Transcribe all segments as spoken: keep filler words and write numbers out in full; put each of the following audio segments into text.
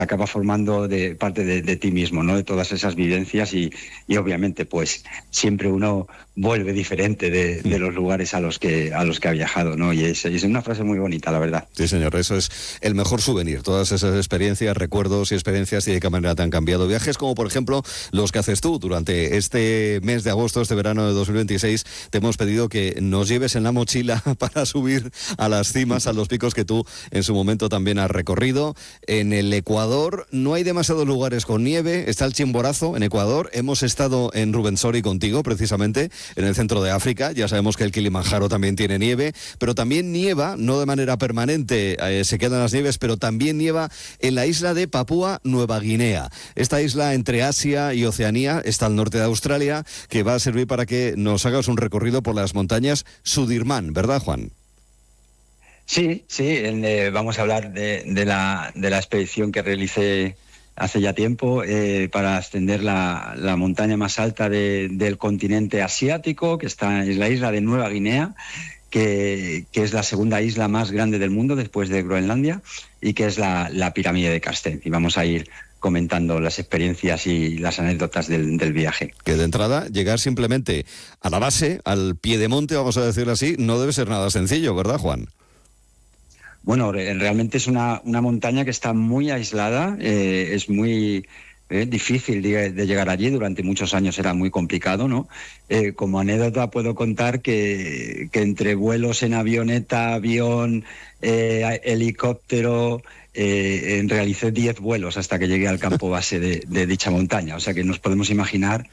acaba formando de parte de, de ti mismo, ¿no? De todas esas vivencias y, y obviamente pues siempre uno vuelve diferente de, de los lugares a los que a los que ha viajado, ¿no? Y es, es una frase muy bonita, la verdad. Sí, señor, eso es el mejor souvenir, todas esas experiencias, recuerdos y experiencias y de qué manera te han cambiado. Viajes como por ejemplo los que haces tú durante este mes de agosto, este verano de dos mil veintiséis, te hemos pedido que nos lleves en la mochila para subir a las cimas, a los picos que tú en su momento también has recorrido. En el Ecuador no hay demasiados lugares con nieve, está el Chimborazo en Ecuador, hemos estado en Rubensori contigo precisamente, en el centro de África, ya sabemos que el Kilimanjaro también tiene nieve, pero también nieva, no de manera permanente, eh, se quedan las nieves, pero también nieva en la isla de Papúa Nueva Guinea. Esta isla entre Asia y Oceanía está al norte de Australia, que va a servir para que nos hagas un recorrido por las montañas Sudirman, ¿verdad, Juan? Sí, sí, eh, vamos a hablar de, de, la, de la expedición que realicé hace ya tiempo eh, para ascender la, la montaña más alta de, del continente asiático, que está en la isla de Nueva Guinea, que, que es la segunda isla más grande del mundo después de Groenlandia y que es la, la pirámide de Castell. Y vamos a ir comentando las experiencias y las anécdotas del, del viaje. Que de entrada, llegar simplemente a la base, al piedemonte, vamos a decirlo así, no debe ser nada sencillo, ¿verdad, Juan? Bueno, realmente es una, una montaña que está muy aislada, eh, es muy eh, difícil de, de llegar allí, durante muchos años era muy complicado, ¿no? Eh, como anécdota puedo contar que, que entre vuelos en avioneta, avión, eh, helicóptero, eh, en realicé diez vuelos hasta que llegué al campo base de, de dicha montaña, o sea que nos podemos imaginar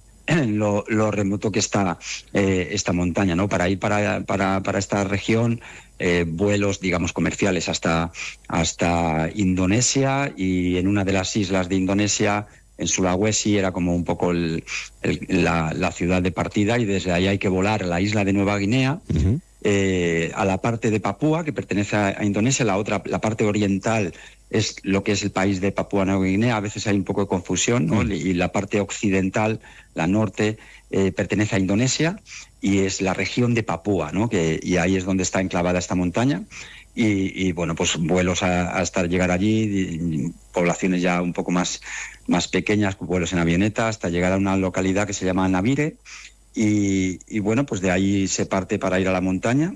Lo, lo remoto que está eh, esta montaña, ¿no? Para ir para, para, para esta región, eh, vuelos, digamos, comerciales hasta, hasta Indonesia, y en una de las islas de Indonesia, en Sulawesi, era como un poco el, el, la, la ciudad de partida, y desde ahí hay que volar a la isla de Nueva Guinea, uh-huh. eh, a la parte de Papúa, que pertenece a, a Indonesia, la otra, la parte oriental es lo que es el país de Papúa Nueva Guinea. A veces hay un poco de confusión, ¿no? Mm. Y la parte occidental, la norte, eh, pertenece a Indonesia y es la región de Papúa, ¿no? Que, y ahí es donde está enclavada esta montaña. Y, y bueno, pues vuelos a, hasta llegar allí, y poblaciones ya un poco más, más pequeñas, vuelos en avioneta, hasta llegar a una localidad que se llama Navire. Y, y bueno, pues de ahí se parte para ir a la montaña.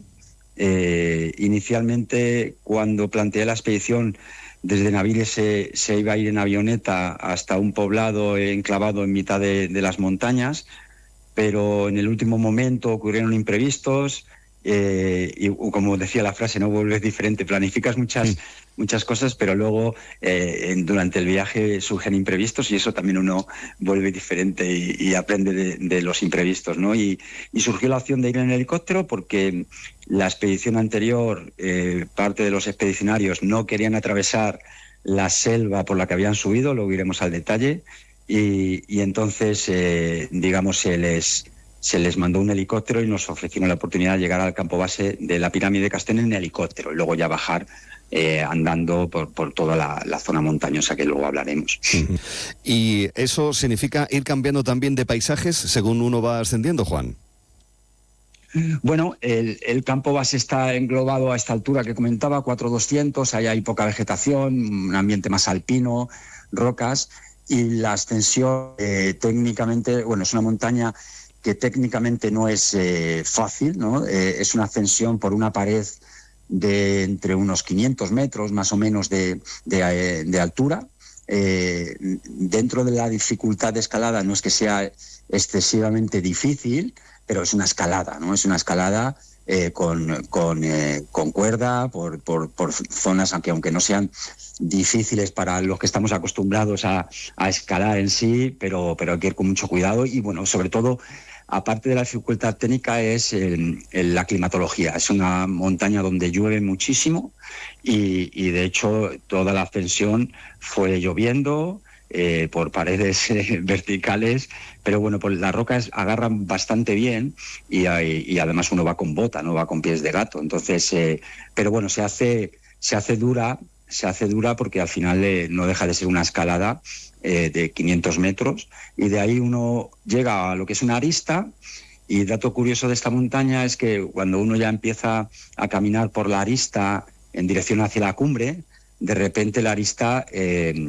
Eh, inicialmente, cuando planteé la expedición, desde Navire se, se iba a ir en avioneta hasta un poblado enclavado en mitad de, de las montañas, pero en el último momento ocurrieron imprevistos, eh, y como decía la frase, no vuelves diferente, planificas muchas, sí. muchas cosas, pero luego eh, durante el viaje surgen imprevistos y eso también uno vuelve diferente y, y aprende de, de los imprevistos, ¿no? Y, y surgió la opción de ir en helicóptero porque la expedición anterior, eh, parte de los expedicionarios no querían atravesar la selva por la que habían subido, luego iremos al detalle, y, y entonces, eh, digamos, se les, se les mandó un helicóptero y nos ofrecieron la oportunidad de llegar al campo base de la pirámide de Castell en helicóptero y luego ya bajar eh, andando por, por toda la, la zona montañosa, que luego hablaremos. ¿Y eso significa ir cambiando también de paisajes según uno va ascendiendo, Juan? Bueno, el, el campo base está englobado a esta altura que comentaba, cuatro mil doscientos, ahí hay poca vegetación, un ambiente más alpino, rocas, y la ascensión eh, técnicamente, bueno, es una montaña que técnicamente no es eh, fácil, ¿no? Eh, es una ascensión por una pared de entre unos quinientos metros más o menos de, de, de altura. Eh, dentro de la dificultad de escalada no es que sea excesivamente difícil, pero es una escalada, ¿no? Es una escalada eh, con, con, eh, con cuerda, por, por, por zonas, aunque, aunque no sean difíciles para los que estamos acostumbrados a, a escalar en sí, pero, pero hay que ir con mucho cuidado. Y bueno, sobre todo, aparte de la dificultad técnica, es el, el, la climatología. Es una montaña donde llueve muchísimo y, y de hecho toda la ascensión fue lloviendo, Eh, por paredes eh, verticales, pero bueno, pues las rocas agarran bastante bien y, hay, y además uno va con bota, no va con pies de gato. Entonces, eh, pero bueno, se hace, se hace dura, se hace dura porque al final eh, no deja de ser una escalada eh, de quinientos metros y de ahí uno llega a lo que es una arista. Y dato curioso de esta montaña es que cuando uno ya empieza a caminar por la arista en dirección hacia la cumbre, de repente la arista eh,